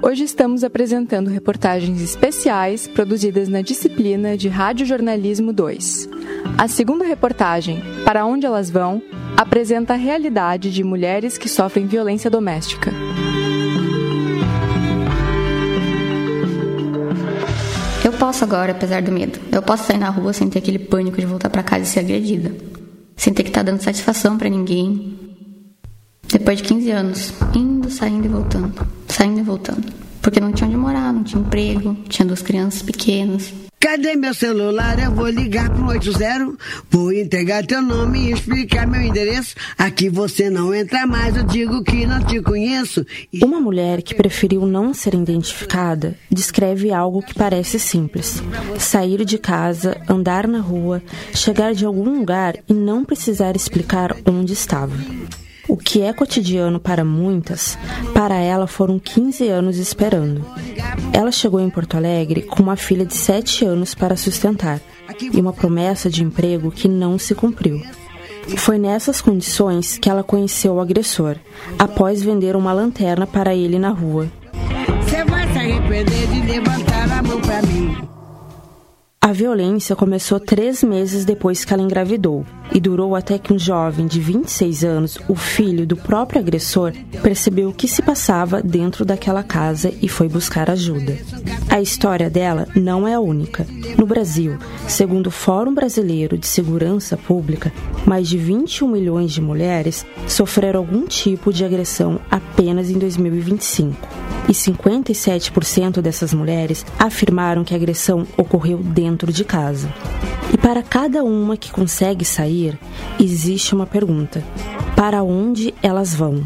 Hoje estamos apresentando reportagens especiais produzidas na disciplina de Radiojornalismo 2. A segunda reportagem, Para Onde Elas Vão, apresenta a realidade de mulheres que sofrem violência doméstica. Eu posso agora, apesar do medo. Eu posso sair na rua sem ter aquele pânico de voltar pra casa e ser agredida. Sem ter que estar dando satisfação pra ninguém. Depois de 15 anos, indo, saindo e voltando. Saindo e voltando. Porque não tinha onde morar, não tinha emprego, tinha 2 crianças pequenas. Cadê meu celular? Eu vou ligar pro 80, vou entregar teu nome e explicar meu endereço. Aqui você não entra mais, eu digo que não te conheço. Uma mulher que preferiu não ser identificada descreve algo que parece simples. Sair de casa, andar na rua, chegar de algum lugar e não precisar explicar onde estava. O que é cotidiano para muitas, para ela foram 15 anos esperando. Ela chegou em Porto Alegre com uma filha de 7 anos para sustentar e uma promessa de emprego que não se cumpriu. Foi nessas condições que ela conheceu o agressor, após vender uma lanterna para ele na rua. Você vai se arrepender de levantar a mão para mim. A violência começou 3 meses depois que ela engravidou e durou até que um jovem de 26 anos, o filho do próprio agressor, percebeu o que se passava dentro daquela casa e foi buscar ajuda. A história dela não é a única. No Brasil, segundo o Fórum Brasileiro de Segurança Pública, mais de 21 milhões de mulheres sofreram algum tipo de agressão apenas em 2025. E 57% dessas mulheres afirmaram que a agressão ocorreu dentro de casa. E para cada uma que consegue sair, existe uma pergunta: para onde elas vão?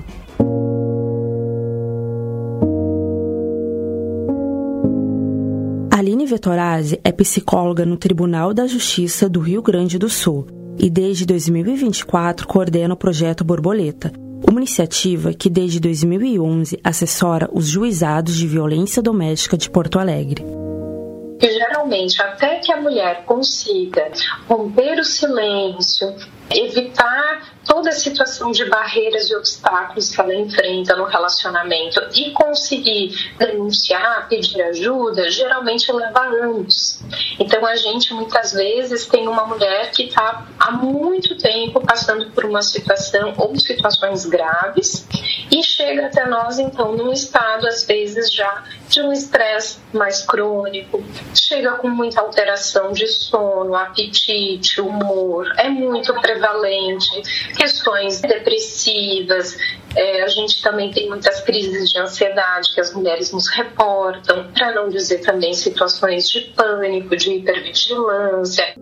Aline Vettorazzi é psicóloga no Tribunal da Justiça do Rio Grande do Sul e desde 2024 coordena o projeto Borboleta, uma iniciativa que desde 2011 assessora os juizados de violência doméstica de Porto Alegre. Que geralmente, até que a mulher consiga romper o silêncio, evitar toda a situação de barreiras e obstáculos que ela enfrenta no relacionamento e conseguir denunciar, pedir ajuda, geralmente leva anos. Então a gente muitas vezes tem uma mulher que está há muito tempo passando por uma situação ou situações graves e chega até nós então num estado às vezes já de um estresse mais crônico, chega com muita alteração de sono, apetite, humor, é muito prevalente, questões depressivas, a gente também tem muitas crises de ansiedade que as mulheres nos reportam, para não dizer também situações de pânico, de hipervigilância.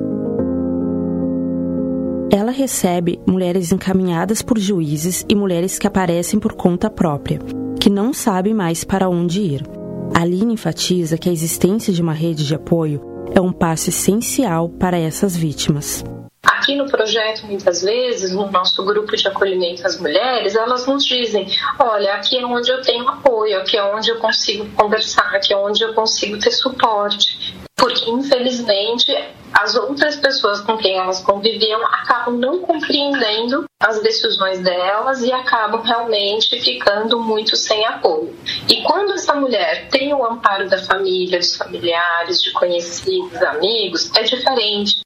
Ela recebe mulheres encaminhadas por juízes e mulheres que aparecem por conta própria, que não sabem mais para onde ir. Aline enfatiza que a existência de uma rede de apoio é um passo essencial para essas vítimas. Aqui no projeto, muitas vezes, no nosso grupo de acolhimento às mulheres, elas nos dizem: olha, aqui é onde eu tenho apoio, aqui é onde eu consigo conversar, aqui é onde eu consigo ter suporte. Porque, infelizmente, as outras pessoas com quem elas conviviam acabam não compreendendo as decisões delas e acabam realmente ficando muito sem apoio. E quando essa mulher tem o amparo da família, dos familiares, de conhecidos, amigos, é diferente.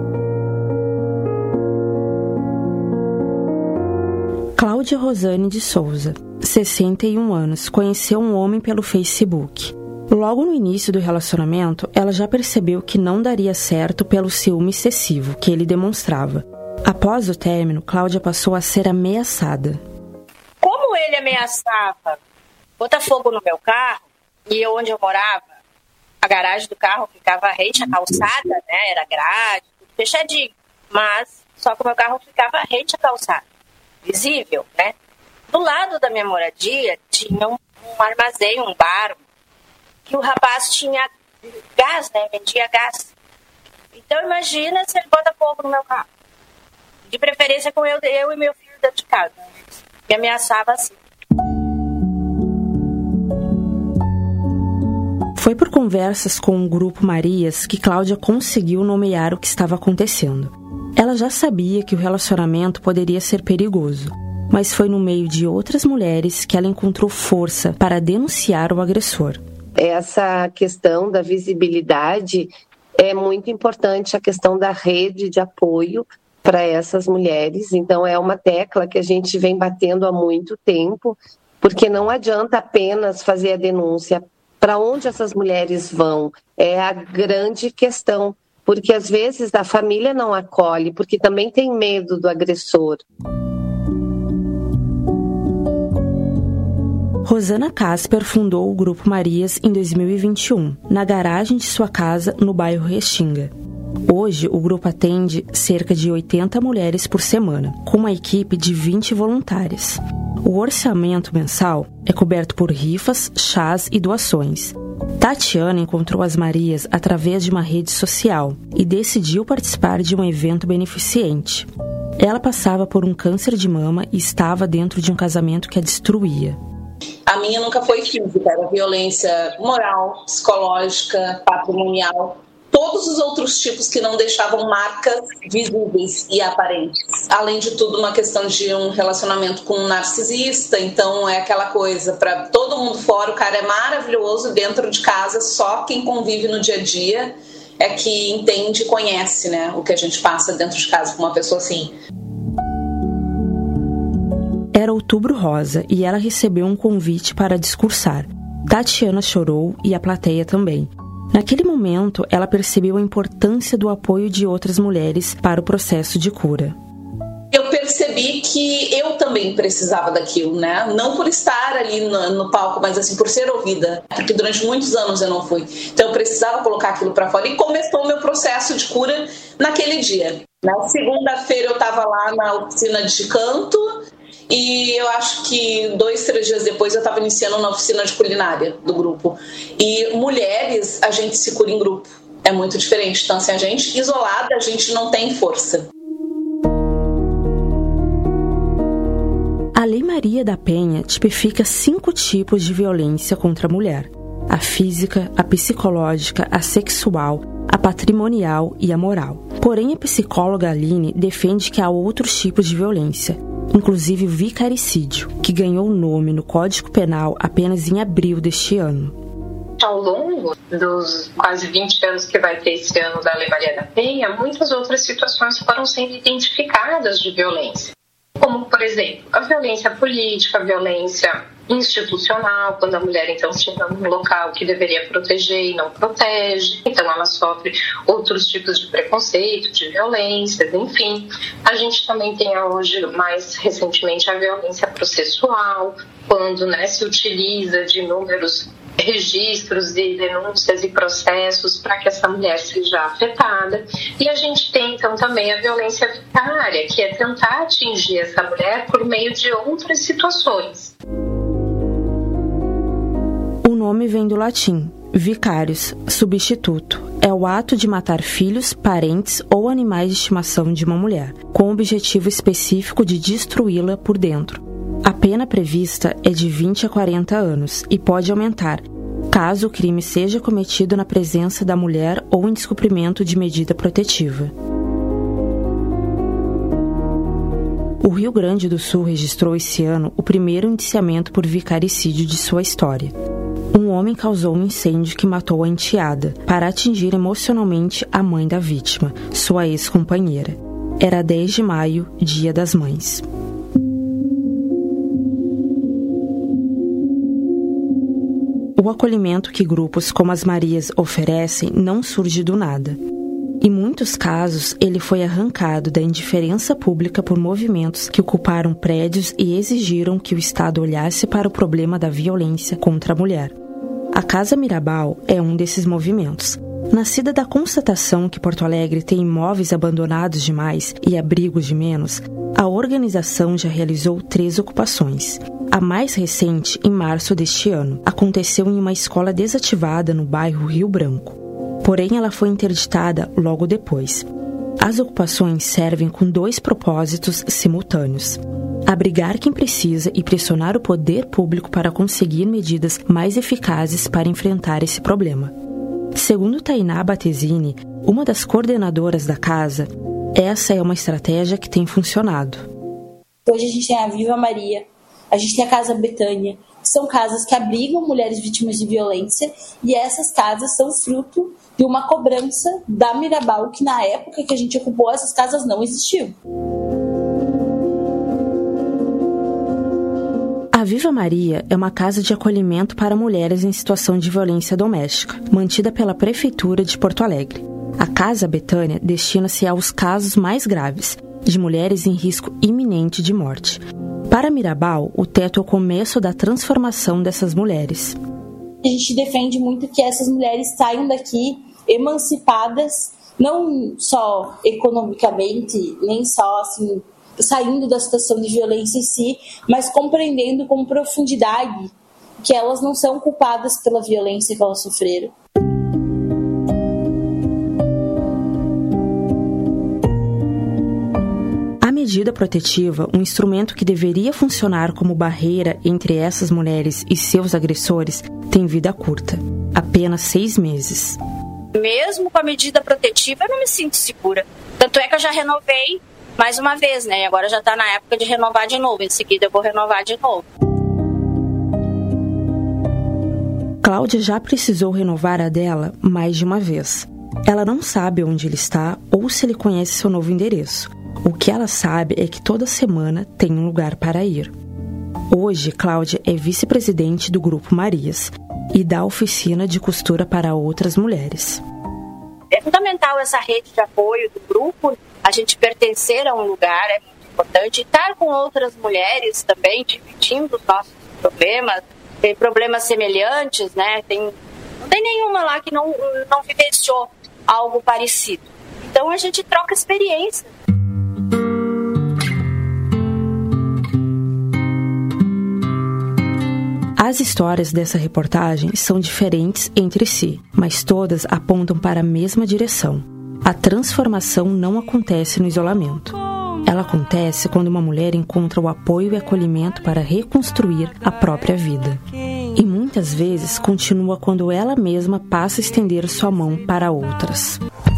Cláudia Rosane de Souza, 61 anos, conheceu um homem pelo Facebook. Logo no início do relacionamento, ela já percebeu que não daria certo pelo ciúme excessivo que ele demonstrava. Após o término, Cláudia passou a ser ameaçada. Como ele ameaçava botar fogo no meu carro, e onde eu morava, a garagem do carro ficava rente à calçada, né? Era grade, tudo fechadinho. Mas só que o meu carro ficava rente à calçada, visível, né? Do lado da minha moradia tinha um armazém, um bar, que o rapaz tinha gás, né? Vendia gás. Então imagina se ele bota fogo no meu carro. De preferência com eu e meu filho dentro de casa. Me ameaçava assim. Foi por conversas com o Grupo Marias que Cláudia conseguiu nomear o que estava acontecendo. Ela já sabia que o relacionamento poderia ser perigoso, mas foi no meio de outras mulheres que ela encontrou força para denunciar o agressor. Essa questão da visibilidade é muito importante, a questão da rede de apoio para essas mulheres. Então, é uma tecla que a gente vem batendo há muito tempo, porque não adianta apenas fazer a denúncia. Para onde essas mulheres vão é a grande questão, porque às vezes a família não acolhe, porque também tem medo do agressor. Rosana Casper fundou o Grupo Marias em 2021, na garagem de sua casa no bairro Restinga. Hoje, o grupo atende cerca de 80 mulheres por semana, com uma equipe de 20 voluntárias. O orçamento mensal é coberto por rifas, chás e doações. Tatiana encontrou as Marias através de uma rede social e decidiu participar de um evento beneficente. Ela passava por um câncer de mama e estava dentro de um casamento que a destruía. A minha nunca foi física, era violência moral, psicológica, patrimonial. Todos os outros tipos que não deixavam marcas visíveis e aparentes. Além de tudo, uma questão de um relacionamento com um narcisista, então é aquela coisa, para todo mundo fora, o cara é maravilhoso, dentro de casa, só quem convive no dia a dia é que entende e conhece, né, o que a gente passa dentro de casa com uma pessoa assim. Era Outubro Rosa e ela recebeu um convite para discursar. Tatiana chorou e a plateia também. Naquele momento, ela percebeu a importância do apoio de outras mulheres para o processo de cura. Eu percebi que eu também precisava daquilo, né? Não por estar ali no palco, mas assim, por ser ouvida. Porque durante muitos anos eu não fui. Então eu precisava colocar aquilo para fora. E começou o meu processo de cura naquele dia. Na segunda-feira eu estava lá na oficina de canto. E eu acho que 2-3 dias depois eu estava iniciando uma oficina de culinária do grupo. E mulheres, a gente se cura em grupo. É muito diferente. Então, assim, a gente isolada, a gente não tem força. A Lei Maria da Penha tipifica 5 tipos de violência contra a mulher: a física, a psicológica, a sexual, a patrimonial e a moral. Porém, a psicóloga Aline defende que há outros tipos de violência, inclusive o vicaricídio, que ganhou nome no Código Penal apenas em abril deste ano. Ao longo dos quase 20 anos que vai ter esse ano da Lei Maria da Penha, muitas outras situações foram sendo identificadas de violência. Como, por exemplo, a violência política, a violência institucional, quando a mulher então se encontra num local que deveria proteger e não protege, então ela sofre outros tipos de preconceito, de violências, enfim. A gente também tem hoje, mais recentemente, a violência processual, quando se utiliza de inúmeros registros e denúncias e processos para que essa mulher seja afetada. E a gente tem então também a violência vicária, que é tentar atingir essa mulher por meio de outras situações. O nome vem do latim, vicarius, substituto. É o ato de matar filhos, parentes ou animais de estimação de uma mulher, com o objetivo específico de destruí-la por dentro. A pena prevista é de 20 a 40 anos e pode aumentar, caso o crime seja cometido na presença da mulher ou em descumprimento de medida protetiva. O Rio Grande do Sul registrou esse ano o primeiro indiciamento por vicaricídio de sua história. Um homem causou um incêndio que matou a enteada para atingir emocionalmente a mãe da vítima, sua ex-companheira. Era 10 de maio, Dia das Mães. O acolhimento que grupos como as Marias oferecem não surge do nada. Em muitos casos, ele foi arrancado da indiferença pública por movimentos que ocuparam prédios e exigiram que o Estado olhasse para o problema da violência contra a mulher. A Casa Mirabal é um desses movimentos. Nascida da constatação que Porto Alegre tem imóveis abandonados demais e abrigos de menos, a organização já realizou 3 ocupações. A mais recente, em março deste ano, aconteceu em uma escola desativada no bairro Rio Branco. Porém, ela foi interditada logo depois. As ocupações servem com 2 propósitos simultâneos: abrigar quem precisa e pressionar o poder público para conseguir medidas mais eficazes para enfrentar esse problema. Segundo Tainá Battesini, uma das coordenadoras da casa, essa é uma estratégia que tem funcionado. Hoje a gente tem a Viva Maria, a gente tem a Casa Betânia, que são casas que abrigam mulheres vítimas de violência, e essas casas são fruto de uma cobrança da Mirabal, que na época que a gente ocupou essas casas não existiam. A Viva Maria é uma casa de acolhimento para mulheres em situação de violência doméstica, mantida pela Prefeitura de Porto Alegre. A Casa Betânia destina-se aos casos mais graves, de mulheres em risco iminente de morte. Para Mirabal, o teto é o começo da transformação dessas mulheres. A gente defende muito que essas mulheres saiam daqui emancipadas, não só economicamente, nem só assim, saindo da situação de violência em si, mas compreendendo com profundidade que elas não são culpadas pela violência que elas sofreram. A medida protetiva, um instrumento que deveria funcionar como barreira entre essas mulheres e seus agressores, tem vida curta, apenas 6 meses. Mesmo com a medida protetiva, eu não me sinto segura. Tanto é que eu já renovei mais uma vez, né? E agora já está na época de renovar de novo. Em seguida eu vou renovar de novo. Cláudia já precisou renovar a dela mais de uma vez. Ela não sabe onde ele está ou se ele conhece seu novo endereço. O que ela sabe é que toda semana tem um lugar para ir. Hoje, Cláudia é vice-presidente do Grupo Marias e dá oficina de costura para outras mulheres. É fundamental essa rede de apoio do grupo, a gente pertencer a um lugar é muito importante, estar com outras mulheres também, dividindo os nossos problemas, tem problemas semelhantes, né? Não tem nenhuma lá que não vivenciou algo parecido. Então a gente troca experiência. As histórias dessa reportagem são diferentes entre si, mas todas apontam para a mesma direção. A transformação não acontece no isolamento. Ela acontece quando uma mulher encontra o apoio e acolhimento para reconstruir a própria vida. E muitas vezes continua quando ela mesma passa a estender sua mão para outras.